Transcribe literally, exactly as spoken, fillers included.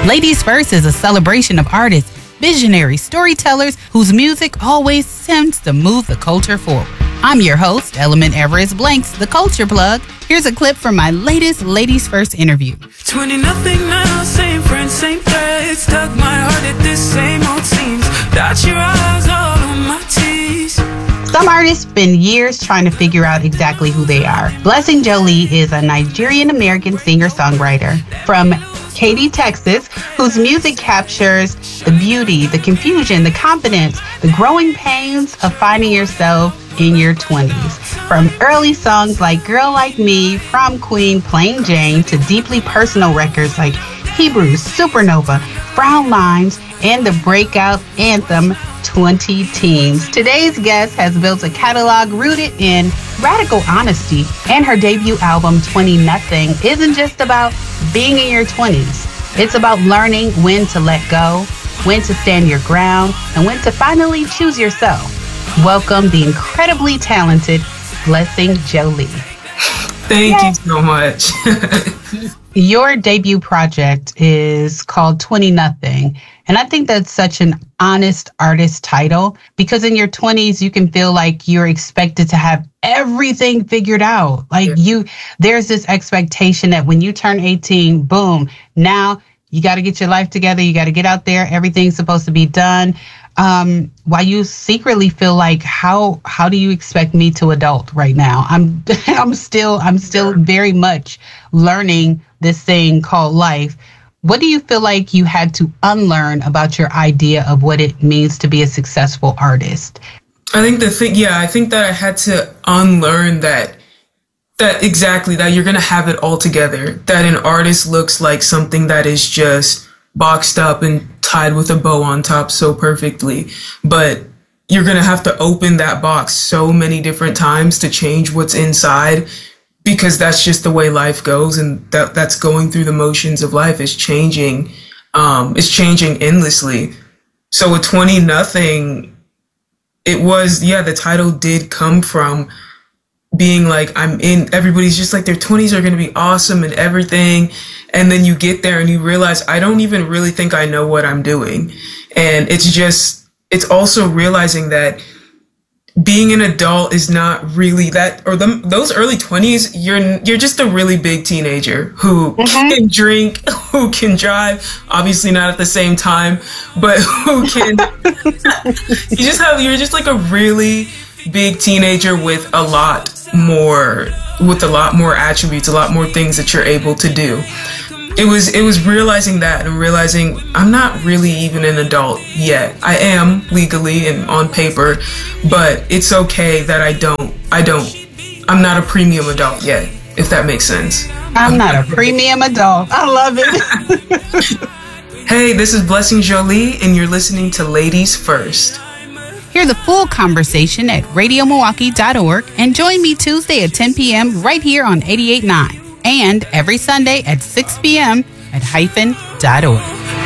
Ladies First is a celebration of artists, visionary storytellers whose music always seems to move the culture forward. I'm your host, Element Everest Blanks, the Culture Plug. Here's a clip from my latest Ladies First interview. twenty nothing now, same friends, same thread. Stuck my heart at this same old seams. Dot your eyes all on my teeth. Some artists spend years trying to figure out exactly who they are. Blessing Jolie is a Nigerian-American singer-songwriter from Katy, Texas, whose music captures the beauty, the confusion, the confidence, the growing pains of finding yourself in your twenties. From early songs like Girl Like Me, Prom Queen, Plain Jane, to deeply personal records like Hebrews, Supernova, Frown Lines, and the breakout anthem twenty Teens. Today's guest has built a catalog rooted in radical honesty, and her debut album, twenty nothing, isn't just about being in your twenties. It's about learning when to let go, when to stand your ground, and when to finally choose yourself. Welcome the incredibly talented Blessing Jolie. Thank Yay. you so much. Your debut project is called twenty nothing. And I think that's such an honest artist title, because in your twenties, you can feel like you're expected to have everything figured out. Like yeah. you, there's this expectation that when you turn eighteen, boom, now you got to get your life together. You got to get out there. Everything's supposed to be done. Um, while you secretly feel like, how how do you expect me to adult right now? I'm I'm still I'm still very much learning this thing called life. What do you feel like you had to unlearn about your idea of what it means to be a successful artist? I think the thing, yeah, I think that I had to unlearn that, that exactly, that you're going to have it all together, that an artist looks like something that is just boxed up and tied with a bow on top so perfectly. But you're going to have to open that box so many different times to change what's inside, because that's just the way life goes, and that that's going through the motions of life. Is changing, um, it's changing endlessly. So with twenty nothing, it was, yeah, the title did come from being like, I'm in, everybody's just like, their twenties are going to be awesome and everything. And then you get there and you realize, I don't even really think I know what I'm doing. And it's just, it's also realizing that being an adult is not really that, or the, those early twenties, you're you're just a really big teenager who mm-hmm. can drink, who can drive, obviously not at the same time, but who can, you just have, you're just like a really big teenager with a lot more, with a lot more attributes, a lot more things that you're able to do. It was it was realizing that and realizing I'm not really even an adult yet. I am legally and on paper, but it's okay that I don't I don't I'm not a premium adult yet, if that makes sense. I'm not a premium adult. I love it. Hey, this is Blessing Jolie, and you're listening to Ladies First. Hear the full conversation at radio milwaukee dot org and join me Tuesday at ten p.m. right here on eighty-eight point nine. And every Sunday at six p.m. at hyphen dot org.